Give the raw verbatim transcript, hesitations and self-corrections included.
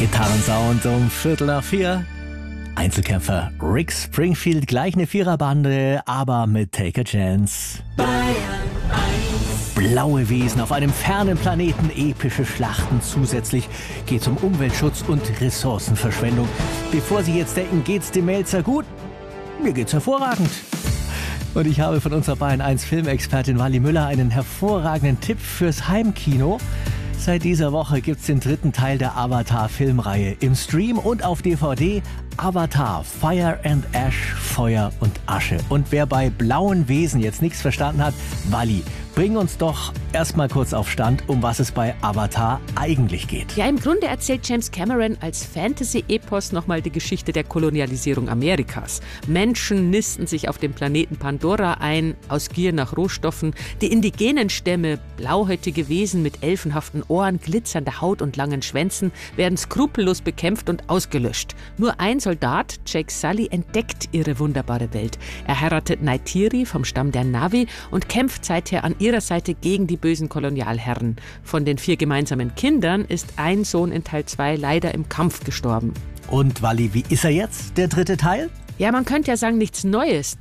Gitarrensound um Viertel nach vier. Einzelkämpfer Rick Springfield, gleich eine Viererbande, aber mit Take a Chance. Bayern eins. Blaue Wiesen auf einem fernen Planeten, epische Schlachten. Zusätzlich geht's um Umweltschutz und Ressourcenverschwendung. Bevor Sie jetzt denken, geht's dem Melzer gut? Mir geht's hervorragend. Und ich habe von unserer Bayern eins Filmexpertin Wally Müller einen hervorragenden Tipp fürs Heimkino. Seit dieser Woche gibt's den dritten Teil der Avatar-Filmreihe im Stream und auf D V D. Avatar, Fire and Ash, Feuer und Asche. Und wer bei blauen Wesen jetzt nichts verstanden hat, Wally, bring uns doch erstmal kurz auf Stand, um was es bei Avatar eigentlich geht. Ja, im Grunde erzählt James Cameron als Fantasy-Epos nochmal die Geschichte der Kolonialisierung Amerikas. Menschen nisten sich auf dem Planeten Pandora ein, aus Gier nach Rohstoffen. Die indigenen Stämme, blauhäutige Wesen mit elfenhaften Ohren, glitzernder Haut und langen Schwänzen, werden skrupellos bekämpft und ausgelöscht. Nur ein Soldat, Jake Sully, entdeckt ihre wunderbare Welt. Er heiratet Neytiri vom Stamm der Na'vi und kämpft seither an ihrer Seite gegen die bösen Kolonialherren. Von den vier gemeinsamen Kindern ist ein Sohn in Teil zwei leider im Kampf gestorben. Und Wally, wie ist er jetzt, der dritte Teil? Ja, man könnte ja sagen, nichts Neues.